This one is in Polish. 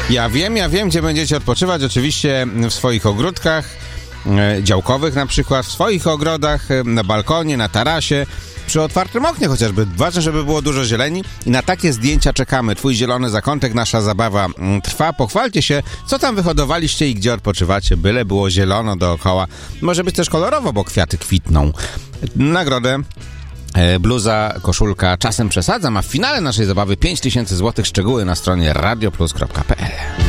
Ja wiem, gdzie będziecie odpoczywać. Oczywiście w swoich ogródkach działkowych na przykład, w swoich ogrodach, na balkonie, na tarasie, przy otwartym oknie chociażby. Ważne, żeby było dużo zieleni i na takie zdjęcia czekamy. Twój zielony zakątek, nasza zabawa trwa. Pochwalcie się, co tam wyhodowaliście i gdzie odpoczywacie. Byle było zielono dookoła. Może być też kolorowo, bo kwiaty kwitną. Nagrodę bluza, koszulka, czasem przesadzam, a w finale naszej zabawy 5000 zł. Szczegóły na stronie radioplus.pl.